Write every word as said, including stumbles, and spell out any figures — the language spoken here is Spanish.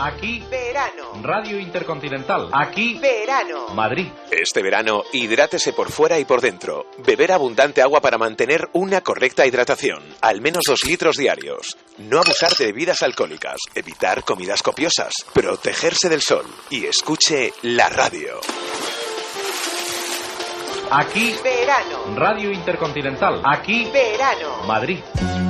Aquí verano. Radio Intercontinental. Aquí verano. Madrid. Este verano, hidrátese por fuera y por dentro. Beber abundante agua para mantener una correcta hidratación. Al menos dos litros diarios. No abusar de bebidas alcohólicas. Evitar comidas copiosas. Protegerse del sol. Y escuche la radio. Aquí verano. Radio Intercontinental. Aquí verano. Madrid.